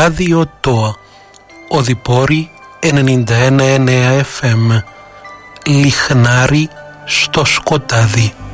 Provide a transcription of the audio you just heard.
Ράδιο ΤΟΑ, Οδυπόρη 91,9 FM, Λιχνάρι στο σκοτάδι.